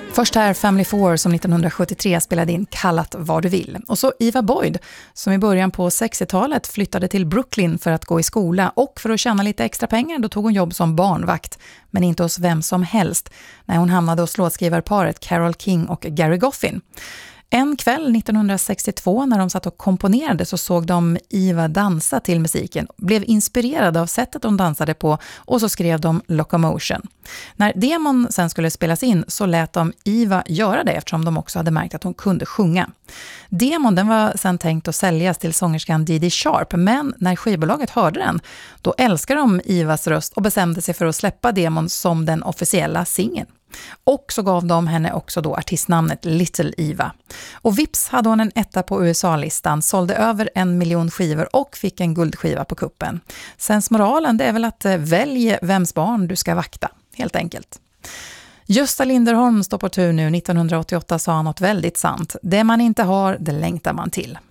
Först här Family Four som 1973 spelade in Kallat vad du vill. Och så Eva Boyd som i början på 60-talet flyttade till Brooklyn för att gå i skola och för att tjäna lite extra pengar då tog hon jobb som barnvakt. Men inte hos vem som helst när hon hamnade hos låtskrivarparet Carole King och Gary Goffin. En kväll 1962 när de satt och komponerade så såg de Eva dansa till musiken, blev inspirerade av sättet de dansade på och så skrev de Locomotion. När demon sen skulle spelas in så lät de Eva göra det eftersom de också hade märkt att hon kunde sjunga. Demon den var sen tänkt att säljas till sångerskan Dee Sharp, men när skivbolaget hörde den då älskade de Evas röst och bestämde sig för att släppa demon som den officiella singeln. Och så gav de henne också då artistnamnet Little Eva. Och vips hade hon en etta på USA-listan, sålde över 1 miljon skivor och fick en guldskiva på kuppen. Sensmoralen det är väl att välj vems barn du ska vakta, helt enkelt. Gösta Linderholm står på tur nu. 1988 sa han något väldigt sant. Det man inte har, det längtar man till.